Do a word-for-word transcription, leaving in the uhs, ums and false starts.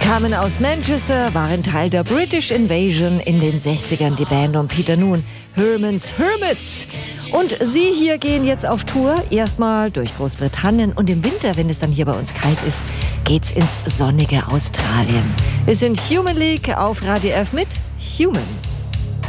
kamen aus Manchester, waren Teil der British Invasion in den sechzigern, die Band um Peter Noone, Herman's Hermits. Und sie hier gehen jetzt auf Tour, erstmal durch Großbritannien und im Winter, wenn es dann hier bei uns kalt ist, geht's ins sonnige Australien. Wir sind Human League auf Radio F mit Human.